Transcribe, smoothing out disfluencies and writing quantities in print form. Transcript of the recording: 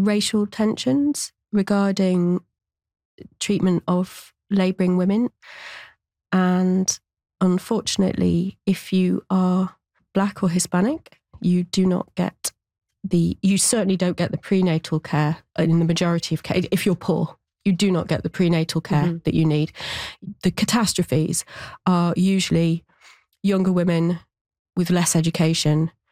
racial tensions regarding treatment of labouring women. And unfortunately, if you are Black or Hispanic, you certainly don't get the prenatal care in the majority of cases. If you're poor, you do not get the prenatal care that you need. The catastrophes are usually younger women with less education